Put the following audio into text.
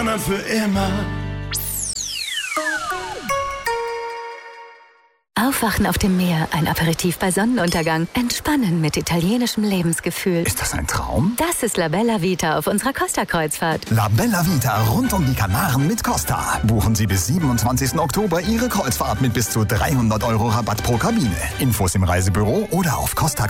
Für immer. Aufwachen auf dem Meer, ein Aperitif bei Sonnenuntergang, entspannen mit italienischem Lebensgefühl. Ist das ein Traum? Das ist La Bella Vita auf unserer Costa-Kreuzfahrt. La Bella Vita rund um die Kanaren mit Costa. Buchen Sie bis 27. Oktober Ihre Kreuzfahrt mit bis zu 300 € Rabatt pro Kabine. Infos im Reisebüro oder auf costa